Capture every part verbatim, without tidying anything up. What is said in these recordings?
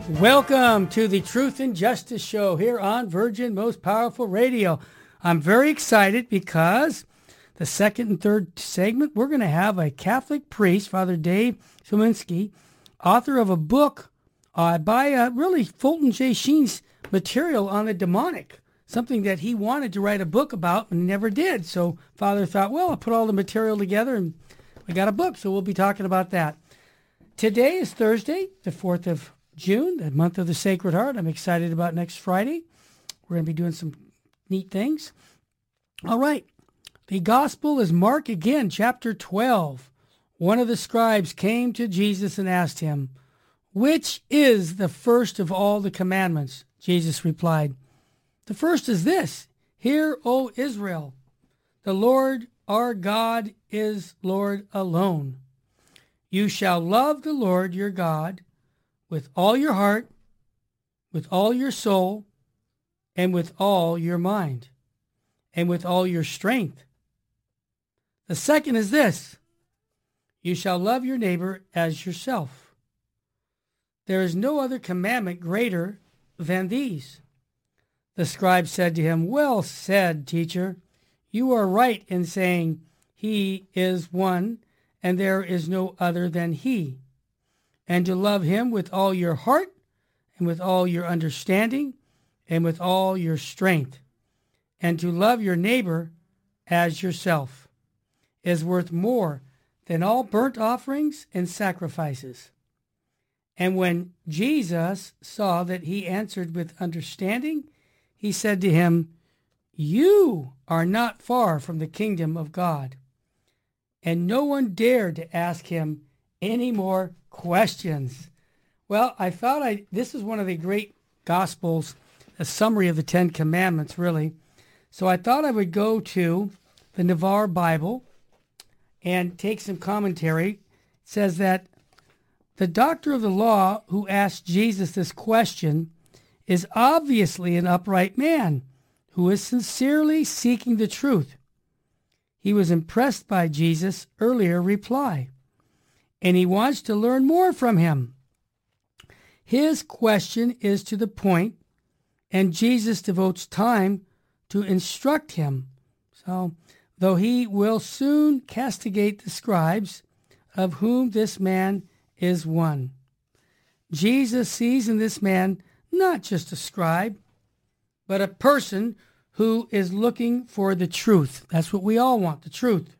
Welcome to the Truth and Justice Show here on Virgin Most Powerful Radio. I'm very excited because the second and third segment, we're going to have a Catholic priest, Father Dave Chmielewski, author of a book uh, by uh, really Fulton J. Sheen's material on the demonic, something that he wanted to write a book about and never did. So Father thought, well, I'll put all the material together and we got a book, so we'll be talking about that. Today is Thursday, the fourth of June, the month of the Sacred Heart. I'm excited about next Friday. We're going to be doing some neat things. All right. The gospel is Mark again, chapter twelve. One of the scribes came to Jesus and asked him, "Which is the first of all the commandments?" Jesus replied, "The first is this, Hear, O Israel, the Lord our God is Lord alone. You shall love the Lord your God with all your heart, with all your soul, and with all your mind, and with all your strength. The second is this, you shall love your neighbor as yourself. There is no other commandment greater than these." The scribe said to him, "Well said, teacher. You are right in saying he is one, and there is no other than he. And to love him with all your heart, and with all your understanding, and with all your strength, and to love your neighbor as yourself, is worth more than all burnt offerings and sacrifices." And when Jesus saw that he answered with understanding, he said to him, "You are not far from the kingdom of God." And no one dared to ask him any more questions. Well, I thought I this is one of the great Gospels, a summary of the Ten Commandments, really. So I thought I would go to the Navarre Bible and take some commentary. It says that the doctor of the law who asked Jesus this question is obviously an upright man who is sincerely seeking the truth. He was impressed by Jesus' earlier reply, and he wants to learn more from him. His question is to the point, and Jesus devotes time to instruct him. So, though he will soon castigate the scribes, of whom this man is one. Jesus sees in this man not just a scribe, but a person who is looking for the truth. That's what we all want, the truth.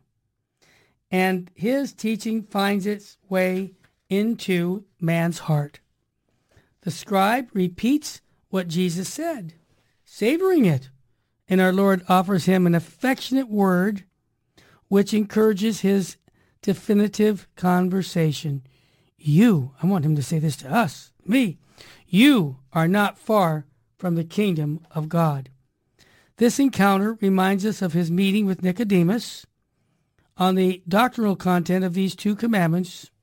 And his teaching finds its way into man's heart. The scribe repeats what Jesus said, savoring it. And our Lord offers him an affectionate word which encourages his definitive conversation. You, I want him to say this to us, me, you are not far from the kingdom of God. This encounter reminds us of his meeting with Nicodemus on the doctrinal content of these two commandments.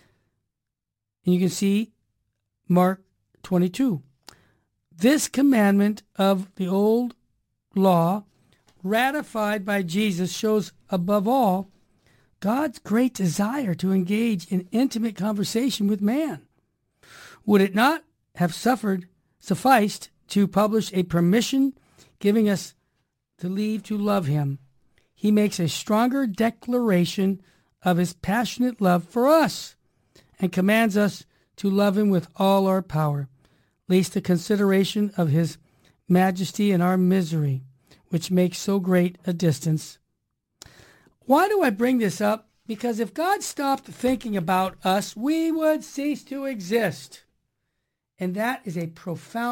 And you can see Mark twenty-two. This commandment of the old law, ratified by Jesus, shows above all God's great desire to engage in intimate conversation with man. Would it not have suffered, sufficed to publish a permission giving us the leave to love him? He makes a stronger declaration of his passionate love for us and commands us to love him with all our power, lest the consideration of his majesty and our misery, which makes so great a distance. Why do I bring this up? Because if God stopped thinking about us, we would cease to exist. And that is a profound